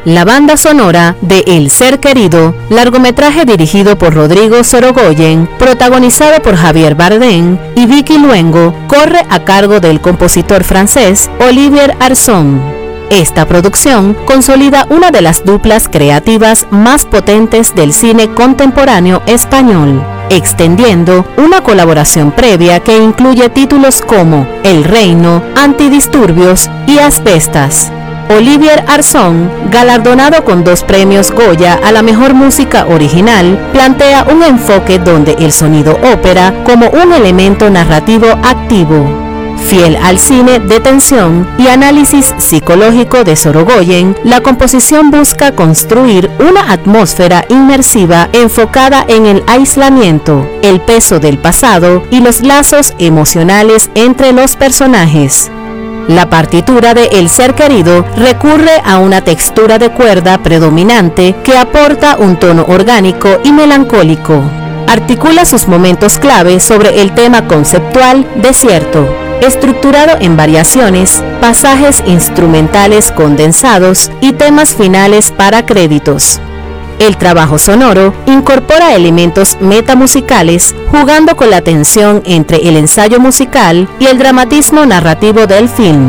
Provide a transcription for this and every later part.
la banda sonora de El Ser Querido, largometraje dirigido por Rodrigo Sorogoyen, protagonizado por Javier Bardem y Vicky Luengo, corre a cargo del compositor francés Olivier Arson. Esta producción consolida una de las duplas creativas más potentes del cine contemporáneo español, extendiendo una colaboración previa que incluye títulos como El Reino, Antidisturbios y Asbestas. Olivier Arson, galardonado con 2 premios Goya a la mejor música original, plantea un enfoque donde el sonido ópera como un elemento narrativo activo. Fiel al cine de tensión y análisis psicológico de Sorogoyen, la composición busca construir una atmósfera inmersiva enfocada en el aislamiento, el peso del pasado y los lazos emocionales entre los personajes. La partitura de El Ser Querido recurre a una textura de cuerda predominante que aporta un tono orgánico y melancólico. Articula sus momentos clave sobre el tema conceptual desierto, estructurado en variaciones, pasajes instrumentales condensados y temas finales para créditos. El trabajo sonoro incorpora elementos metamusicales, jugando con la tensión entre el ensayo musical y el dramatismo narrativo del film.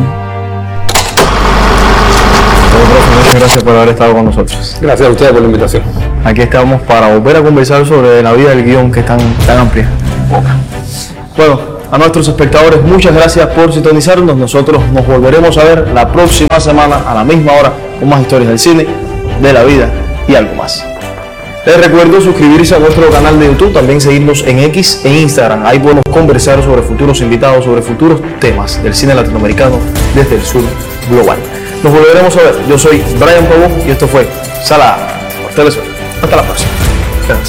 Muchas gracias por haber estado con nosotros. Gracias a ustedes por la invitación. Aquí estamos para volver a conversar sobre la vida del guión, que es tan amplia. Bueno, a nuestros espectadores, muchas gracias por sintonizarnos. Nosotros nos volveremos a ver la próxima semana a la misma hora con más historias del cine, de la vida y algo más. Les recuerdo suscribirse a nuestro canal de YouTube, también seguirnos en X e Instagram. Ahí podemos conversar sobre futuros invitados, sobre futuros temas del cine latinoamericano desde el sur global. Nos volveremos a ver. Yo soy Brian Pavón y esto fue Sala. Hasta la próxima.